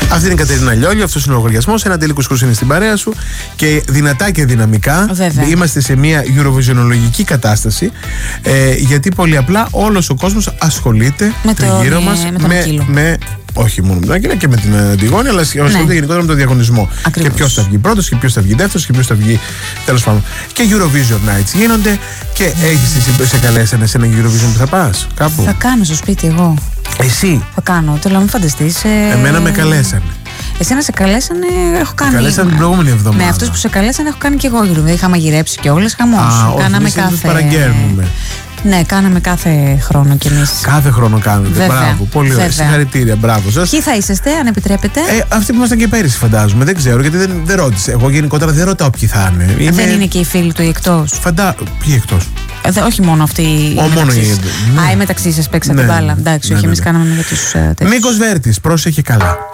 Αυτή είναι η Κατερίνα Λιόλιο, αυτός είναι ο λογαριασμός. Ένα τελικός κουρς είναι στην παρέα σου και δυνατά και δυναμικά. Βέβαια. Είμαστε σε μια Eurovisionολογική κατάσταση. Γιατί πολύ απλά όλος ο κόσμος ασχολείται τριγύρω μας όχι μόνο με την Άγκυρα και με την Αντιγόνη, αλλά ασχολείται γενικότερα με τον διαγωνισμό. Ακριβώς. Και ποιος θα βγει πρώτος και ποιος θα βγει δεύτερος και ποιος θα βγει τέλος πάντων. Και Eurovision Nights γίνονται. Και εσύ σε καλέσανε σε ένα Eurovision που θα πας κάπου? Θα κάνω στο σπίτι εγώ. Εσύ? Θα κάνω, θέλω να μην φανταστείς. Εμένα με καλέσανε. Εσένα σε καλέσανε, έχω κάνει. Καλέσανε την προηγούμενη εβδομάδα. Με αυτούς που σε καλέσανε έχω κάνει και εγώ Eurovision. Είχα μαγειρέψει και όλες, χαμός. Κάναμε κάθε. Παραγγέλνουμε. Ναι, κάναμε κάθε χρόνο κι εμείς. Κάθε χρόνο κάνετε. Βέβαια. Μπράβο, πολύ ωραία. Συγχαρητήρια, μπράβο σας. Ποιοι θα είσαστε, αν επιτρέπετε? Αυτοί που ήμασταν και πέρυσι, φαντάζομαι. Δεν ξέρω, γιατί δεν ρώτησε. Εγώ γενικότερα δεν ρωτάω ποιοι θα είναι. Δεν είναι και οι φίλοι του εκτός? Ποιοι εκτός? Όχι μόνο αυτοί. Μόνο οι μεταξύ σας παίξατε μπάλα. Εντάξει, όχι, εμείς κάναμε με τους. Νίκος Βέρτης, πρόσεχε καλά.